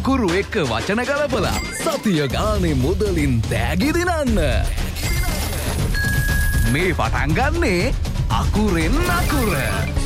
අකුරු එක්ක වචන කලපලා සතිය ගානේ මුදලින් තෑගි දිනන්න. මේ පටන් ගන්නේ අකුරෙන් අකුර.